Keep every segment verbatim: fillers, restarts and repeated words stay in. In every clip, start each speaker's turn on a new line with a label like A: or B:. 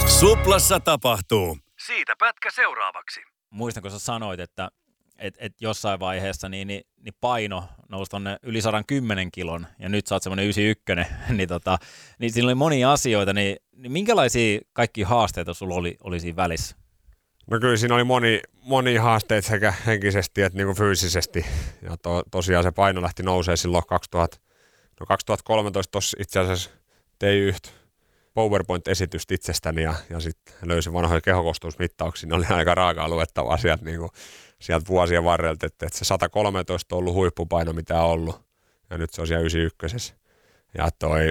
A: Suplassa tapahtuu. Siitä pätkä seuraavaksi.
B: Muistan, kun sä sanoit, että et, et jossain vaiheessa niin, niin, niin paino nousi tonne yli sata kymmenen kilon, ja nyt sä oot semmoinen yhdeksänkymmentäyksi, niin, tota, niin siinä oli monia asioita, niin, niin minkälaisia kaikki haasteita sulla oli, oli siinä välissä?
C: No kyllä siinä oli moni, moni haasteita sekä henkisesti että niinku fyysisesti, ja to, tosiaan se paino lähti nousee silloin kaksituhatta, no kaksituhattakolmetoista tuossa itse asiassa tein yhtä PowerPoint-esitystä itsestäni ja, ja sitten löysin vanhoja kehokostuusmittauksia, ne oli aika raakaa luettavaa sieltä, niin kuin, sieltä vuosien varrelta, että, että se sata kolmetoista on ollut huippupaino, mitä on ollut, ja nyt se on siellä yhdeksänkymmentäyksi. Ja toi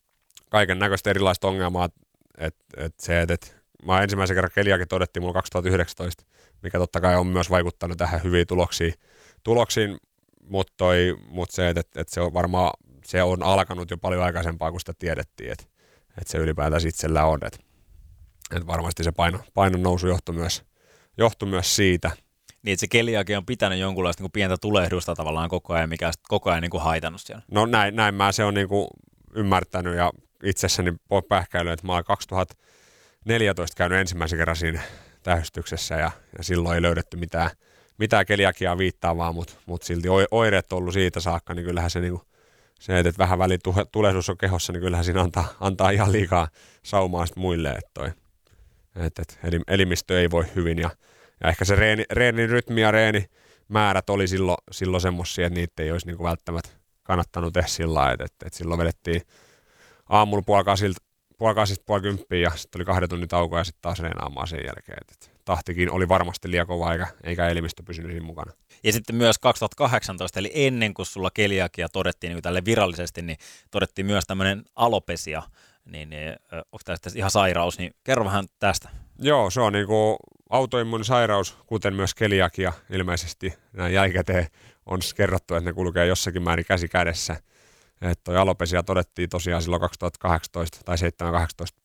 C: kaiken näköistä erilaista ongelmaa, että, että se, että, että mä ensimmäisen kerran keliakin todettiin mulla kaksituhattayhdeksäntoista, mikä totta kai on myös vaikuttanut tähän hyviin tuloksiin, tuloksiin mutta, toi, mutta se, että, että se on varmaan se on alkanut jo paljon aikaisempaa, kun sitä tiedettiin, että että se ylipäätään itsellä on, että, että varmasti se paino, painon nousu johtui myös, johtui myös siitä.
B: Niin, että se keliakia on pitänyt jonkunlaista niin kuin pientä tulehdusta tavallaan koko ajan, mikä on koko ajan niin kuin haitannut siellä.
C: No näin, näin mä se on niin kuin ymmärtänyt ja itsessäni pähkäilyt, että mä olen kaksituhattaneljätoista käynyt ensimmäisen kerran siinä tähystyksessä ja, ja silloin ei löydetty mitään, mitään keliakiaa viittaavaa, mutta, mutta silti oireet on ollut siitä saakka, niin kyllähän se niin kuin se, että vähän väliin tulehdus on kehossa, niin kyllähän siinä antaa, antaa ihan liikaa saumaa muille, että, toi, että, että elimistö ei voi hyvin. Ja, ja ehkä se reeni, reenin rytmi ja reenimäärät oli silloin, silloin semmoisia, että niitä ei olisi niinku välttämättä kannattanut tehdä sillä lailla, että, että, että silloin vedettiin aamulla puoli kasilta, puoli kasista puoli kymppiä ja sitten oli kahden tunnin tauko ja sitten taas reenaamaan sen jälkeen. Että, että tahtikin oli varmasti liian kova eikä, eikä elimistö pysynyt siinä mukana.
B: Ja sitten myös kaksituhattakahdeksantoista, eli ennen kuin sulla keliakia todettiin niin tälle virallisesti, niin todettiin myös tämmöinen alopesia, niin, niin onko tästä ihan sairaus, niin kerro vähän tästä.
C: Joo, se on niin kuin autoimmuunisairaus, kuten myös keliakia ilmeisesti näin jälkikäteen on kerrottu, että ne kulkee jossakin määrin käsi kädessä. Että toi alopesia todettiin tosiaan silloin kaksituhattakahdeksantoista tai seitsemän kahdeksantoista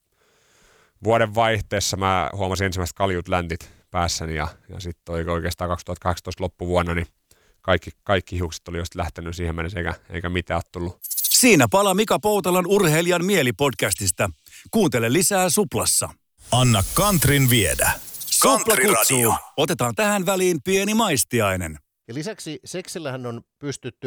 C: vuoden vaihteessa. Mä huomasin ensimmäiset kaljut läntit päässäni ja, ja sitten oikeastaan kaksituhattakahdeksantoista loppuvuonna niin kaikki, kaikki hiukset oli just lähtenyt siihen mennessä eikä, eikä mitään tullut.
A: Siinä pala Mika Poutalan Urheilijan mielipodcastista. Kuuntele lisää Suplassa.
D: Anna Kantrin viedä.
A: Supla kutsuu. Otetaan tähän väliin pieni maistiainen.
E: Ja lisäksi seksillähän on pystytty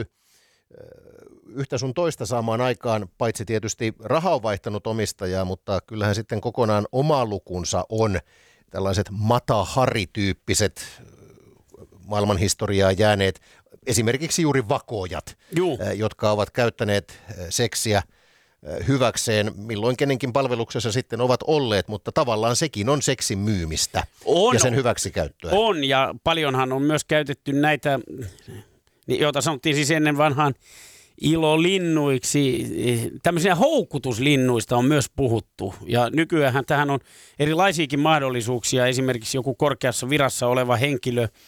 E: yhtä sun toista saamaan aikaan, paitsi tietysti raha on vaihtanut omistajaa, mutta kyllähän sitten kokonaan oma lukunsa on tällaiset Mata-Hari-tyyppiset maailmanhistoriaan jääneet, esimerkiksi juuri vakoojat, Juh. jotka ovat käyttäneet seksiä hyväkseen, milloin kenenkin palveluksessa sitten ovat olleet, mutta tavallaan sekin on seksin myymistä on, ja sen hyväksikäyttöä.
F: On, ja paljonhan on myös käytetty näitä, joita sanottiin siis ennen vanhaan ilolinnuiksi, tämmöisiä houkutuslinnuista on myös puhuttu, ja nykyäänhän tähän on erilaisiakin mahdollisuuksia, esimerkiksi joku korkeassa virassa oleva henkilö ö,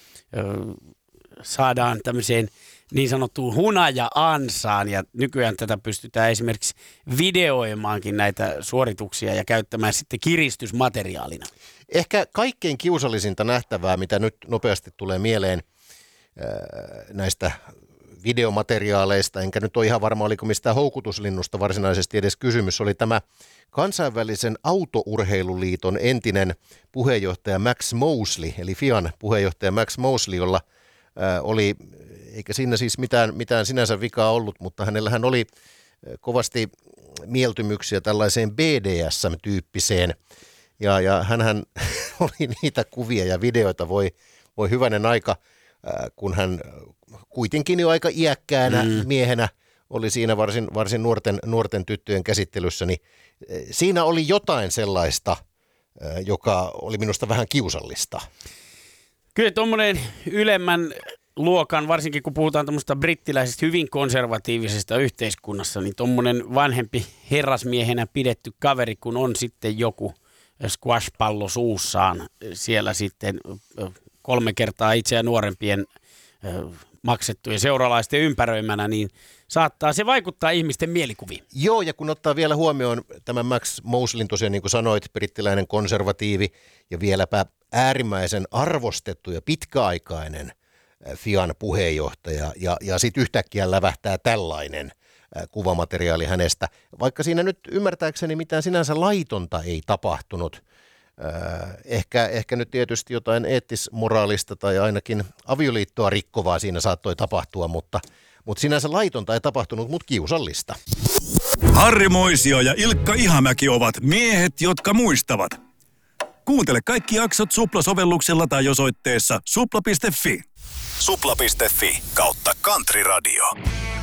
F: saadaan tämmöiseen niin sanottuun hunaja-ansaan, ja nykyään tätä pystytään esimerkiksi videoimaankin näitä suorituksia ja käyttämään sitten kiristysmateriaalina.
E: Ehkä kaikkein kiusallisinta nähtävää, mitä nyt nopeasti tulee mieleen näistä videomateriaaleista, enkä nyt ole ihan varma, oliko mistään houkutuslinnusta varsinaisesti edes kysymys, oli tämä kansainvälisen autourheiluliiton entinen puheenjohtaja Max Mosley, eli F I A N puheenjohtaja Max Mosley, jolla ää, oli, eikä siinä siis mitään, mitään sinänsä vikaa ollut, mutta hänellähän oli kovasti mieltymyksiä tällaiseen B D S M-tyyppiseen, ja, ja hänhän oli niitä kuvia ja videoita, voi, voi hyvänen aika, kun hän kuitenkin jo aika iäkkäänä mm. miehenä oli siinä varsin, varsin nuorten, nuorten tyttöjen käsittelyssä, niin siinä oli jotain sellaista, joka oli minusta vähän kiusallista.
F: Kyllä tuommoinen ylemmän luokan, varsinkin kun puhutaan tuommoista brittiläisestä hyvin konservatiivisesta yhteiskunnassa, niin tuommoinen vanhempi herrasmiehenä pidetty kaveri, kun on sitten joku squash-pallo suussaan siellä sitten kolme kertaa itseä nuorempien maksettujen seuralaisten ympäröimänä, niin saattaa se vaikuttaa ihmisten mielikuviin.
E: Joo, ja kun ottaa vielä huomioon tämän Max Mosleyn, tosiaan niin kuin sanoit, brittiläinen konservatiivi ja vieläpä äärimmäisen arvostettu ja pitkäaikainen F I A N puheenjohtaja, ja, ja sitten yhtäkkiä lävähtää tällainen kuvamateriaali hänestä. Vaikka siinä nyt ymmärtääkseni mitään sinänsä laitonta ei tapahtunut. Ehkä, ehkä nyt tietysti jotain eettis-moraalista tai ainakin avioliittoa rikkovaa siinä saattoi tapahtua, mutta, mutta sinänsä laitonta ei tapahtunut, mutta kiusallista.
D: Harri Moisio ja Ilkka Ihamäki ovat miehet, jotka muistavat. Kuuntele kaikki jaksot Supla-sovelluksella tai osoitteessa supla piste fi. supla piste fi kautta Country Radio.